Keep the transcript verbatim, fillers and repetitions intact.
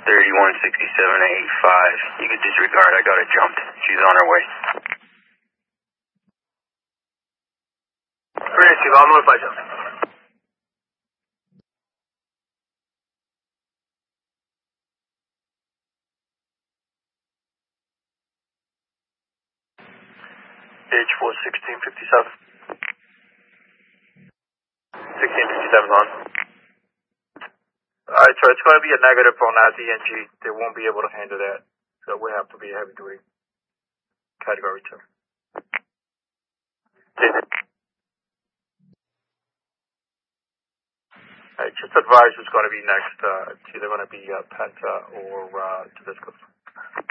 thirty-one sixty-seven eighty-five. You can disregard, I got her jumped. She's on her way. Aggressive, I'm on fire. H four sixteen fifty-seven. sixteen fifty-seven on. Alright, so it's going to be a negative on that D N G. They won't be able to handle that. So we have to be heavy duty. Category two. Alright, just advise who's going to be next. Uh, it's either going to be uh, Penta or uh, Tabisco.